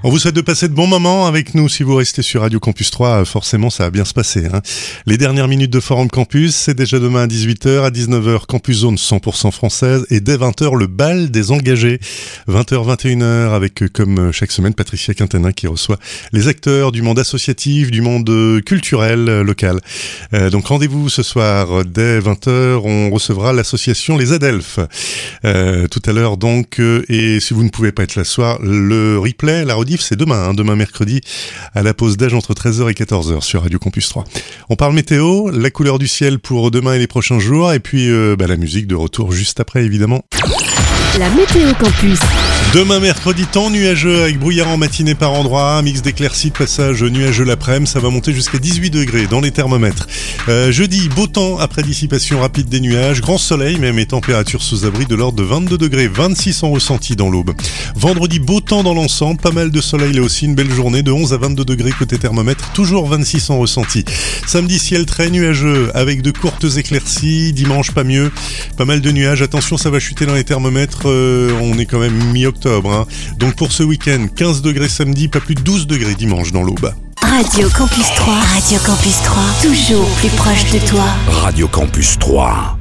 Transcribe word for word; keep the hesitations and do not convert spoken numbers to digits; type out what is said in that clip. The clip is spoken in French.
On vous souhaite de passer de bons moments avec nous. Si vous restez sur Radio Campus trois, forcément ça va bien se passer, hein. Les dernières minutes de Forum Campus, c'est déjà demain à dix-huit heures, à dix-neuf heures Campus Zone cent pour cent française et dès vingt heures le bal des engagés. vingt heures vingt et une heures avec, comme chaque semaine, Patricia Quintanin qui reçoit les acteurs du monde associatif, du monde culturel local. Euh, donc rendez-vous ce soir dès vingt heures, on recevra l'association Les Adelphes. Euh, tout à l'heure donc, euh, et si vous ne pouvez pas être là ce soir, le replay, la rediff, c'est demain, hein, demain mercredi, à la pause d'âge entre treize heures et quatorze heures sur Radio Campus trois. On parle météo, la couleur du ciel pour demain et les prochains jours, et puis euh, bah, la musique de retour juste après, évidemment. La météo campus. Demain mercredi, temps nuageux avec brouillard en matinée par endroit, mix d'éclaircies, de passage nuageux l'après-midi, ça va monter jusqu'à dix-huit degrés dans les thermomètres. Euh, jeudi, beau temps après dissipation rapide des nuages, grand soleil même et températures sous abri de l'ordre de vingt-deux degrés, vingt-six en ressenti dans l'aube. Vendredi, beau temps dans l'ensemble, pas mal de soleil là aussi, une belle journée de onze à vingt-deux degrés côté thermomètre, toujours vingt-six en ressenti. Samedi, ciel très nuageux avec de courtes éclaircies, dimanche pas mieux, pas mal de nuages, attention ça va chuter dans les thermomètres. Euh, on est quand même mi-octobre, hein. Donc pour ce week-end, quinze degrés samedi, pas plus de douze degrés dimanche dans l'aube. Radio Campus trois, Radio Campus trois, toujours plus proche de toi. Radio Campus trois.